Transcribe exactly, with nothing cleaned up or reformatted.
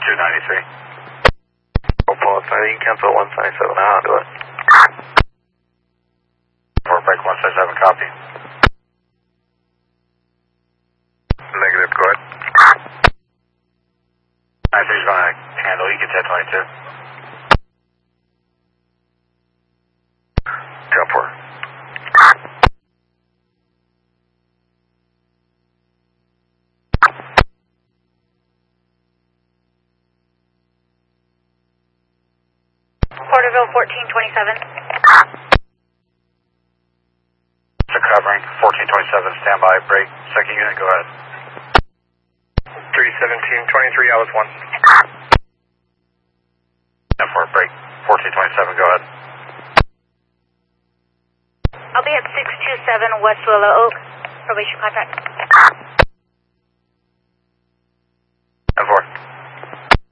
two ninety-three. Opal, I think you can cancel one seventy-seven out, do it. four break one seventy-seven, copy. Negative, go ahead. ninety-three is going to handle, you can ten twenty-two. Jump four. Porterville fourteen twenty-seven. So covering, fourteen twenty-seven, standby, break. Second unit, go ahead. three seventeen twenty-three, Alice one. ten four, break. fourteen twenty-seven, go ahead. I'll be at six two seven West Willow Oak. Probation contract.